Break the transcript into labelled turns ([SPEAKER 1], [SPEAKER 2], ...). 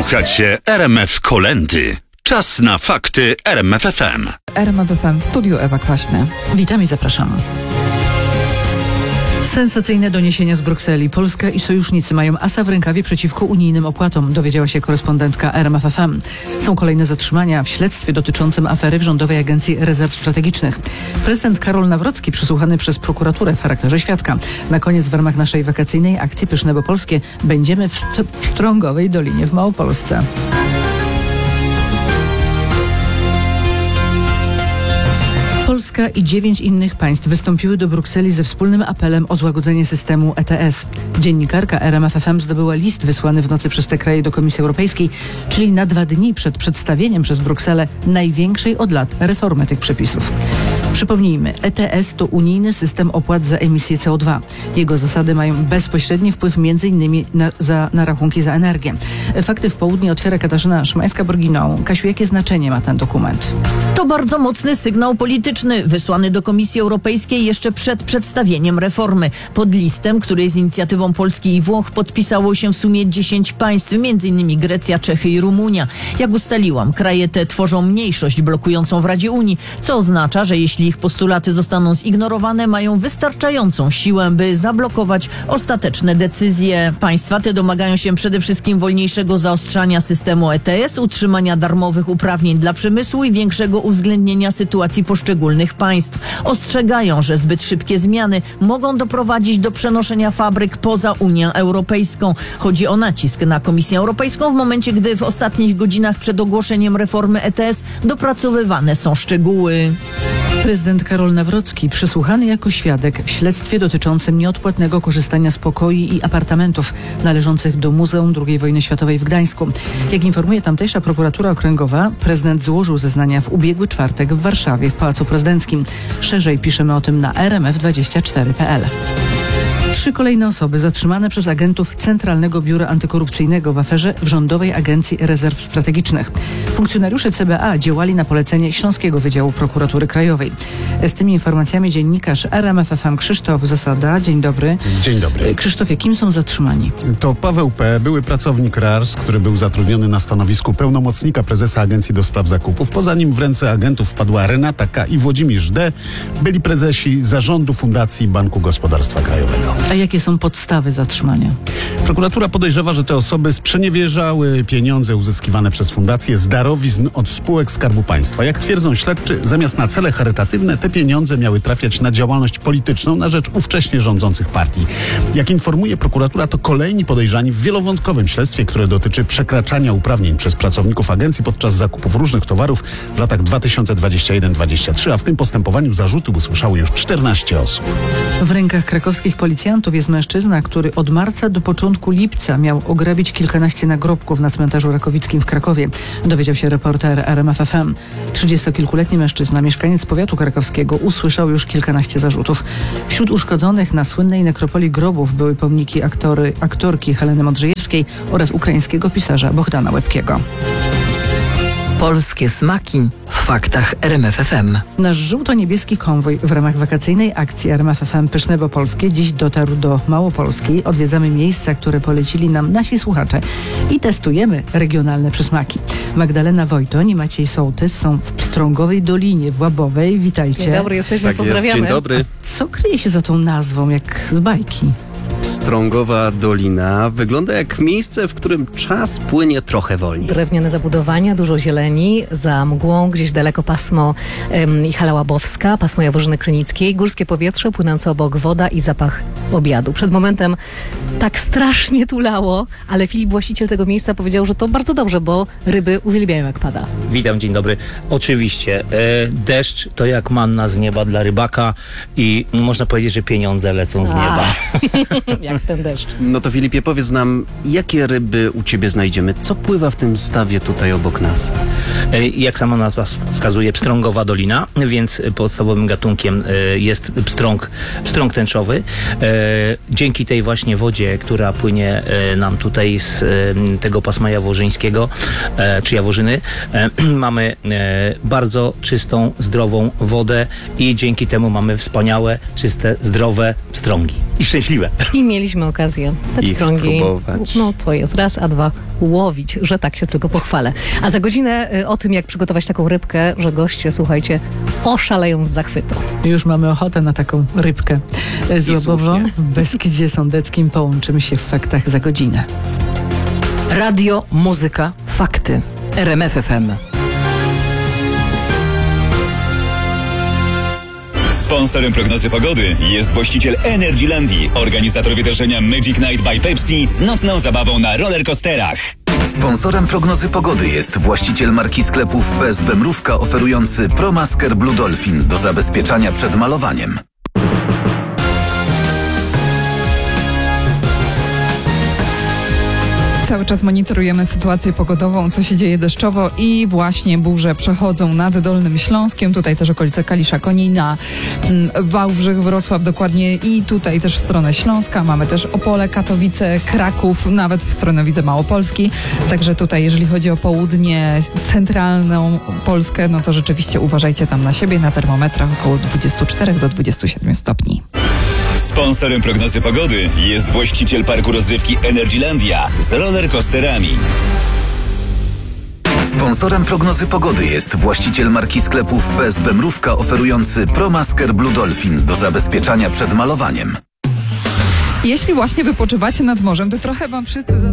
[SPEAKER 1] Słuchacie RMF Kolędy. Czas na fakty RMF FM.
[SPEAKER 2] RMF FM, w studiu Ewa Kwaśna.
[SPEAKER 3] Witam i zapraszam. Sensacyjne doniesienia z Brukseli. Polska i sojusznicy mają asa w rękawie przeciwko unijnym opłatom, dowiedziała się korespondentka RMF FM. Są kolejne zatrzymania w śledztwie dotyczącym afery w Rządowej Agencji Rezerw Strategicznych. Prezydent Karol Nawrocki przesłuchany przez prokuraturę w charakterze świadka. Na koniec w ramach naszej wakacyjnej akcji Pyszne bo Polskie będziemy w Strągowej Dolinie w Małopolsce. Polska i 9 innych państw wystąpiły do Brukseli ze wspólnym apelem o złagodzenie systemu ETS. Dziennikarka RMF FM zdobyła list wysłany w nocy przez te kraje do Komisji Europejskiej, czyli na 2 dni przed przedstawieniem przez Brukselę największej od lat reformy tych przepisów. Przypomnijmy, ETS to unijny system opłat za emisję CO2. Jego zasady mają bezpośredni wpływ m.in. na rachunki za energię. Fakty w południe otwiera Katarzyna Szymańska-Borginą. Kasiu, jakie znaczenie ma ten dokument?
[SPEAKER 4] To bardzo mocny sygnał polityczny, wysłany do Komisji Europejskiej jeszcze przed przedstawieniem reformy. Pod listem, który z inicjatywą Polski i Włoch podpisało się w sumie 10 państw, m.in. Grecja, Czechy i Rumunia. Jak ustaliłam, kraje te tworzą mniejszość blokującą w Radzie Unii, co oznacza, że jeśli ich postulaty zostaną zignorowane, mają wystarczającą siłę, by zablokować ostateczne decyzje. Państwa te domagają się przede wszystkim wolniejszego zaostrzania systemu ETS, utrzymania darmowych uprawnień dla przemysłu i większego uwzględnienia sytuacji poszczególnych państw. Ostrzegają, że zbyt szybkie zmiany mogą doprowadzić do przenoszenia fabryk poza Unię Europejską. Chodzi o nacisk na Komisję Europejską w momencie, gdy w ostatnich godzinach przed ogłoszeniem reformy ETS dopracowywane są szczegóły.
[SPEAKER 3] Prezydent Karol Nawrocki przesłuchany jako świadek w śledztwie dotyczącym nieodpłatnego korzystania z pokoi i apartamentów należących do Muzeum II Wojny Światowej w Gdańsku. Jak informuje tamtejsza prokuratura okręgowa, prezydent złożył zeznania w ubiegły czwartek w Warszawie w Pałacu Prezydenckim. Szerzej piszemy o tym na rmf24.pl. 3 kolejne osoby zatrzymane przez agentów Centralnego Biura Antykorupcyjnego w aferze w Rządowej Agencji Rezerw Strategicznych. Funkcjonariusze CBA działali na polecenie Śląskiego Wydziału Prokuratury Krajowej. Z tymi informacjami dziennikarz RMF FM Krzysztof Zasada. Dzień dobry.
[SPEAKER 5] Dzień dobry.
[SPEAKER 3] Krzysztofie, kim są zatrzymani?
[SPEAKER 5] To Paweł P., były pracownik RARS, który był zatrudniony na stanowisku pełnomocnika prezesa Agencji do Spraw Zakupów. Poza nim w ręce agentów wpadła Renata K. i Włodzimierz D., byli prezesi Zarządu Fundacji Banku Gospodarstwa Krajowego.
[SPEAKER 3] A jakie są podstawy zatrzymania?
[SPEAKER 5] Prokuratura podejrzewa, że te osoby sprzeniewierzały pieniądze uzyskiwane przez fundację z darowizn od spółek Skarbu Państwa. Jak twierdzą śledczy, zamiast na cele charytatywne, te pieniądze miały trafiać na działalność polityczną na rzecz ówcześnie rządzących partii. Jak informuje prokuratura, to kolejni podejrzani w wielowątkowym śledztwie, które dotyczy przekraczania uprawnień przez pracowników agencji podczas zakupów różnych towarów w latach 2021-2023, a w tym postępowaniu zarzuty usłyszało już 14 osób.
[SPEAKER 3] W rękach krakowskich policjantów jest mężczyzna, który od marca do początku lipca miał ograbić kilkanaście nagrobków na cmentarzu Rakowickim w Krakowie. Dowiedział się reporter RMF FM. 30-kilkuletni mężczyzna, mieszkaniec powiatu krakowskiego, usłyszał już kilkanaście zarzutów. Wśród uszkodzonych na słynnej nekropolii grobów były pomniki aktorki Heleny Modrzejewskiej oraz ukraińskiego pisarza Bohdana Łebkiego.
[SPEAKER 6] Polskie smaki w faktach RMF FM.
[SPEAKER 3] Nasz żółto-niebieski konwoj w ramach wakacyjnej akcji RMF FM Pyszne bo Polskie dziś dotarł do Małopolski. Odwiedzamy miejsca, które polecili nam nasi słuchacze i testujemy regionalne przysmaki. Magdalena Wojtoń i Maciej Sołtys są w Strągowej Dolinie w Łabowej. Witajcie.
[SPEAKER 7] Dzień dobry, jesteśmy,
[SPEAKER 8] Tak
[SPEAKER 7] pozdrawiamy.
[SPEAKER 8] jest, dzień dobry.
[SPEAKER 3] Co kryje się za tą nazwą, jak z bajki?
[SPEAKER 8] Strągowa Dolina wygląda jak miejsce, w którym czas płynie trochę wolniej.
[SPEAKER 7] Drewniane zabudowania, dużo zieleni, za mgłą gdzieś daleko pasmo Michala Łabowska, pasmo Jaworzyny Krynickiej, górskie powietrze, płynące obok woda i zapach obiadu. Przed momentem tak strasznie tulało, ale Filip, właściciel tego miejsca, powiedział, że to bardzo dobrze, bo ryby uwielbiają jak pada.
[SPEAKER 9] Witam, dzień dobry. Oczywiście, deszcz to jak manna z nieba dla rybaka i można powiedzieć, że pieniądze lecą z nieba.
[SPEAKER 7] Jak ten deszcz.
[SPEAKER 8] No to Filipie, powiedz nam, jakie ryby u ciebie znajdziemy? Co pływa w tym stawie tutaj obok nas?
[SPEAKER 9] Jak sama nazwa wskazuje, Pstrągowa Dolina, więc podstawowym gatunkiem jest pstrąg tęczowy. Dzięki tej właśnie wodzie, która płynie nam tutaj z tego pasma jaworzyńskiego, czy Jaworzyny, mamy bardzo czystą, zdrową wodę i dzięki temu mamy wspaniałe, czyste, zdrowe pstrągi. I szczęśliwe.
[SPEAKER 7] I I mieliśmy okazję te
[SPEAKER 8] I
[SPEAKER 7] pstrągi,
[SPEAKER 8] spróbować.
[SPEAKER 7] no to jest raz, a dwa łowić, że tak się tylko pochwalę. A za godzinę o tym, jak przygotować taką rybkę, że goście, słuchajcie, oszaleją z zachwytu.
[SPEAKER 3] Już mamy ochotę na taką rybkę złobową.
[SPEAKER 8] słusznie.
[SPEAKER 3] W Beskidzie Sądeckim połączymy się w faktach za godzinę.
[SPEAKER 6] Radio, muzyka, fakty. RMFFM.
[SPEAKER 10] Sponsorem prognozy pogody jest właściciel Energylandii, organizator wydarzenia Magic Night by Pepsi z nocną zabawą na rollercoasterach.
[SPEAKER 1] Sponsorem prognozy pogody jest właściciel marki sklepów PSB Mrówka oferujący ProMasker Blue Dolphin do zabezpieczania przed malowaniem.
[SPEAKER 2] Cały czas monitorujemy sytuację pogodową, co się dzieje deszczowo i właśnie burze przechodzą nad Dolnym Śląskiem, tutaj też okolice Kalisza, Konina, Wałbrzych, Wrocław dokładnie i tutaj też w stronę Śląska. Mamy też Opole, Katowice, Kraków, nawet w stronę widzę Małopolski. Także tutaj, jeżeli chodzi o południe, centralną Polskę, no to rzeczywiście uważajcie tam na siebie. Na termometrach około 24 do 27 stopni.
[SPEAKER 10] Sponsorem prognozy pogody jest właściciel parku rozrywki Energylandia z rollercoasterami.
[SPEAKER 1] Sponsorem prognozy pogody jest właściciel marki sklepów PSB Mrówka oferujący ProMasker Blue Dolphin do zabezpieczania przed malowaniem.
[SPEAKER 2] Jeśli właśnie wypoczywacie nad morzem, to trochę wam wszyscy